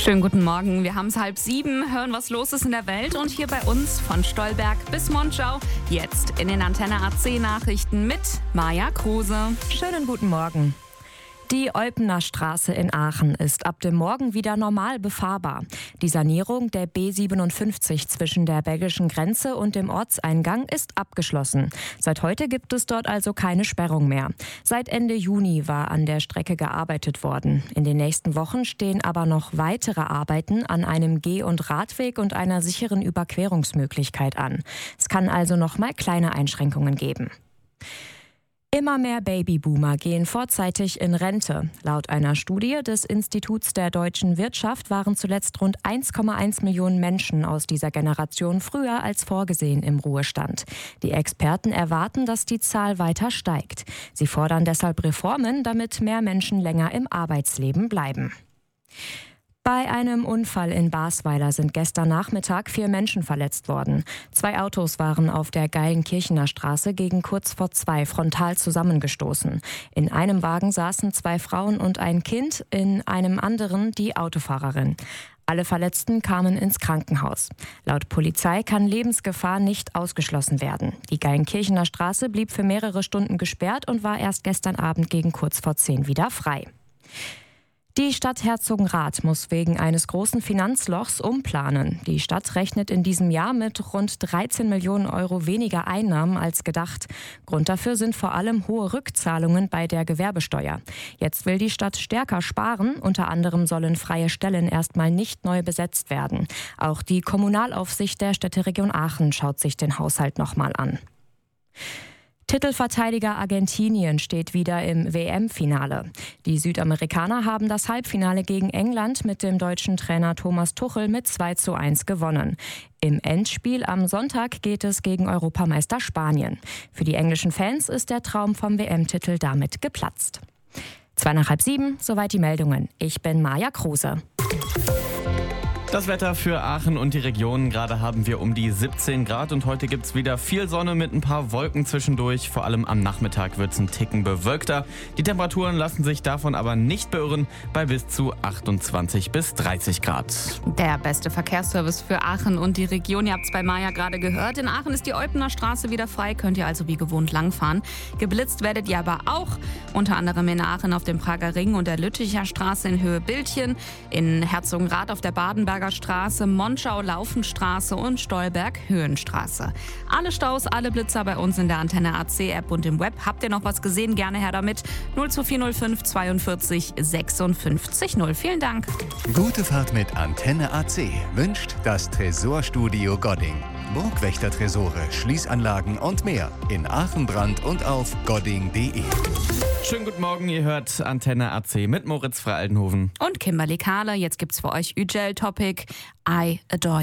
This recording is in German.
Schönen guten Morgen. Wir haben es 6:30, hören, was los ist in der Welt und hier bei uns von Stolberg bis Monschau. Jetzt in den Antenne AC Nachrichten mit Maja Kruse. Schönen guten Morgen. Die Eupener Straße in Aachen ist ab dem Morgen wieder normal befahrbar. Die Sanierung der B57 zwischen der belgischen Grenze und dem Ortseingang ist abgeschlossen. Seit heute gibt es dort also keine Sperrung mehr. Seit Ende Juni war an der Strecke gearbeitet worden. In den nächsten Wochen stehen aber noch weitere Arbeiten an einem Geh- und Radweg und einer sicheren Überquerungsmöglichkeit an. Es kann also noch mal kleine Einschränkungen geben. Immer mehr Babyboomer gehen vorzeitig in Rente. Laut einer Studie des Instituts der deutschen Wirtschaft waren zuletzt rund 1,1 Millionen Menschen aus dieser Generation früher als vorgesehen im Ruhestand. Die Experten erwarten, dass die Zahl weiter steigt. Sie fordern deshalb Reformen, damit mehr Menschen länger im Arbeitsleben bleiben. Bei einem Unfall in Basweiler sind gestern Nachmittag 4 Menschen verletzt worden. 2 Autos waren auf der Geilenkirchener Straße gegen kurz vor 2 frontal zusammengestoßen. In einem Wagen saßen 2 Frauen und ein Kind, in einem anderen die Autofahrerin. Alle Verletzten kamen ins Krankenhaus. Laut Polizei kann Lebensgefahr nicht ausgeschlossen werden. Die Geilenkirchener Straße blieb für mehrere Stunden gesperrt und war erst gestern Abend gegen kurz vor 10 wieder frei. Die Stadt Herzogenrath muss wegen eines großen Finanzlochs umplanen. Die Stadt rechnet in diesem Jahr mit rund 13 Millionen Euro weniger Einnahmen als gedacht. Grund dafür sind vor allem hohe Rückzahlungen bei der Gewerbesteuer. Jetzt will die Stadt stärker sparen. Unter anderem sollen freie Stellen erstmal nicht neu besetzt werden. Auch die Kommunalaufsicht der Städteregion Aachen schaut sich den Haushalt nochmal an. Titelverteidiger Argentinien steht wieder im WM-Finale. Die Südamerikaner haben das Halbfinale gegen England mit dem deutschen Trainer Thomas Tuchel mit 2:1 gewonnen. Im Endspiel am Sonntag geht es gegen Europameister Spanien. Für die englischen Fans ist der Traum vom WM-Titel damit geplatzt. 6:30, soweit die Meldungen. Ich bin Maja Kruse. Das Wetter für Aachen und die Region. Gerade haben wir um die 17 Grad und heute gibt es wieder viel Sonne mit ein paar Wolken zwischendurch. Vor allem am Nachmittag wird es ein Ticken bewölkter. Die Temperaturen lassen sich davon aber nicht beirren bei bis zu 28 bis 30 Grad. Der beste Verkehrsservice für Aachen und die Region. Ihr habt es bei Maja gerade gehört. In Aachen ist die Eupener Straße wieder frei. Könnt ihr also wie gewohnt langfahren. Geblitzt werdet ihr aber auch. Unter anderem in Aachen auf dem Prager Ring und der Lütticher Straße in Höhe Bildchen. In Herzogenrath auf der Badenberger Straße, Monschau, Laufenstraße und Stolberg, Höhenstraße. Alle Staus, alle Blitzer bei uns in der Antenne AC App und im Web. Habt ihr noch was gesehen? Gerne her damit. 02405 42 56 0. Vielen Dank. Gute Fahrt mit Antenne AC wünscht das Tresorstudio Godding. Burgwächter-Tresore, Schließanlagen und mehr in Aachen, Brand und auf godding.de. Schönen guten Morgen, ihr hört Antenne AC mit Moritz Frey-Aldenhoven und Kimberly Kahle. Jetzt gibt's für euch Ügel Topic I Adore You.